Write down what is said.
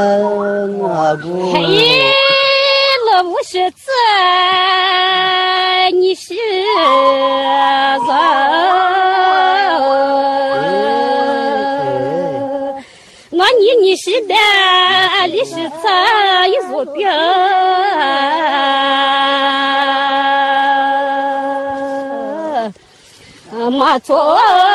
嘿，我不是这，你是人，我你是的，你是这一座标，马错。